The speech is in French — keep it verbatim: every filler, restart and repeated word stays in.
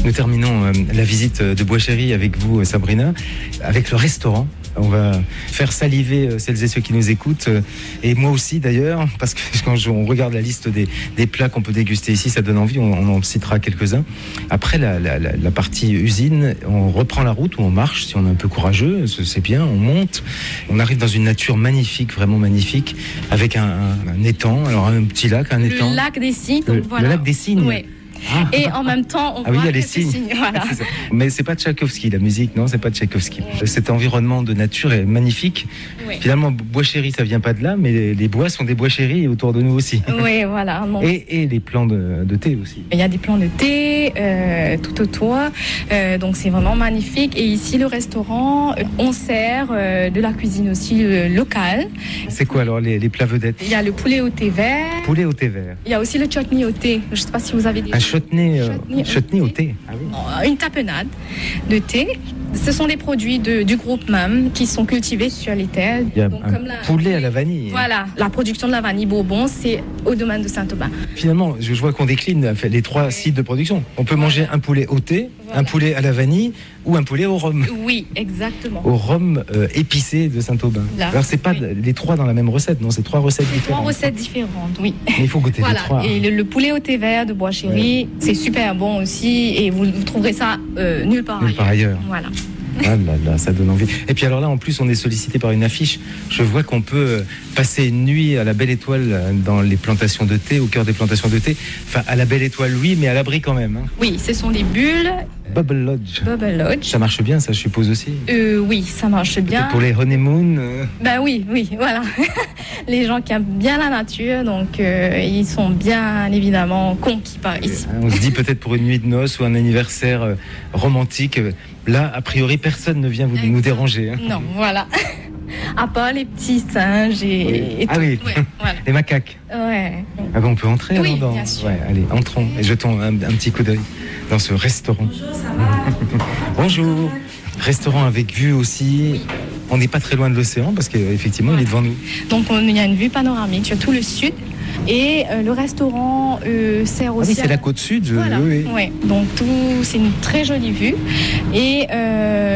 Nous terminons euh, la visite de Bois-Chéry avec vous, Sabrina, avec le restaurant. On va faire saliver euh, celles et ceux qui nous écoutent, euh, et moi aussi d'ailleurs, parce que quand je, on regarde la liste des, des plats qu'on peut déguster ici, ça donne envie, on, on en citera quelques-uns. Après la, la, la, la partie usine, on reprend la route, ou on marche, si on est un peu courageux, c'est bien, on monte, on arrive dans une nature magnifique, vraiment magnifique, avec un, un, un étang, alors un petit lac, un étang. Le lac des Cygnes. Le, voilà. le lac des Cygnes. Oui. Ah. Et en même temps, on ah voit oui, il y a les signes. signes. Voilà. C'est Mais c'est pas Tchaïkovski, la musique, non, c'est pas Tchaïkovski. Oui. Cet environnement de nature est magnifique. Oui. Finalement, Bois-Chéry, ça vient pas de là, mais les, les bois sont des Bois-Chéry autour de nous aussi. Oui, voilà. Donc... Et, et les plants de, de thé aussi. Il y a des plants de thé euh, tout autour, euh, donc c'est vraiment magnifique. Et ici, le restaurant, on sert euh, de la cuisine aussi euh, locale. C'est quoi alors les, les plats vedettes? Il y a le poulet au thé vert. Poulet au thé vert. Il y a aussi le chutney au thé. Je sais pas si vous avez des... Un chutney, euh, chutney, chutney au thé. Ah oui. Une tapenade de thé. Ce sont des produits de, du groupe même qui sont cultivés sur les terres. Il y a Donc, un comme la, poulet à la vanille. Voilà, la production de la vanille Bourbon, c'est au domaine de Saint-Aubin. Finalement, je vois qu'on décline les trois sites de production. On peut manger un poulet au thé, voilà. un poulet à la vanille ou un poulet au rhum. Oui, exactement. Au rhum euh, épicé de Saint-Aubin. Là, Alors, c'est pas oui. les trois dans la même recette, non, c'est trois recettes c'est différentes. Trois recettes différentes, oui. Mais il faut goûter voilà. les trois. Et le, le poulet au thé vert de Bois-Chéry, ouais. c'est super bon aussi et vous, vous trouverez ça euh, nulle part nulle ailleurs. Par ailleurs. Voilà. Ah là là, ça donne envie. Et puis alors là, en plus, on est sollicité par une affiche. Je vois qu'on peut passer une nuit à la Belle Étoile dans les plantations de thé, au cœur des plantations de thé. Enfin, à la Belle Étoile, oui, mais à l'abri quand même. Hein. Oui, ce sont des bulles. Bubble Lodge. Bubble Lodge. Ça marche bien, ça, je suppose aussi. Euh, oui, ça marche bien. Peut-être pour les honeymoon. Euh... Ben oui, oui, voilà. Les gens qui aiment bien la nature, donc euh, ils sont bien évidemment conquis par ici. On se dit peut-être pour une nuit de noces ou un anniversaire euh, romantique. Là, a priori, personne ne vient vous, nous déranger. Hein. Non, voilà. À part les petits singes et, oui. et ah tout. oui, ouais, voilà. Les macaques. Ouais. Ah ben on peut entrer oui, alors dans... bien sûr. Ouais, allez, entrons et jetons un, un petit coup d'œil dans ce restaurant. Bonjour, ça va? Bonjour. Restaurant avec vue aussi. Oui. On n'est pas très loin de l'océan parce qu'effectivement, voilà. il est devant nous. Donc on, il y a une vue panoramique sur tout le sud. Et euh, le restaurant euh, sert aussi. Ah oui, c'est à... la côte sud. Voilà. Oui, oui. Ouais. Donc tout, c'est une très jolie vue. Et euh,